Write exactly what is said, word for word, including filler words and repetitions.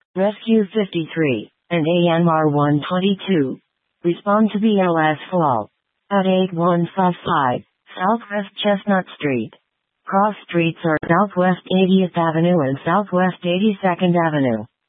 Rescue fifty-three, and A M R one twenty-two. Respond to B L S fall. At eight one five five, Southwest Chestnut Street. Cross streets are Southwest eightieth Avenue and Southwest eighty-second Avenue.